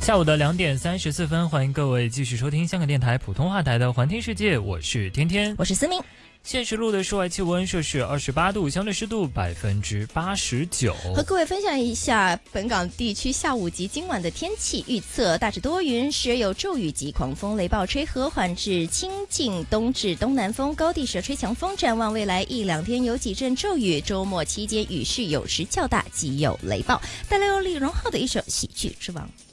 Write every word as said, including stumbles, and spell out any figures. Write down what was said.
下午的两点三十四分，欢迎各位继续收听香港电台普通话台的环听世界，我是天天， 我是思明。 现实录的室外气温摄氏二十八度，相对湿度百分之八十九。 和各位分享一下本港地区下午及今晚的天气预测：大致多云，时而有骤雨及狂风雷暴吹，和缓至清劲东至东南风，高地时吹强风。展望未来一两天有几阵骤雨，周末期间雨势有时较大，及有雷暴。带来由李荣浩的一首《喜剧之王》。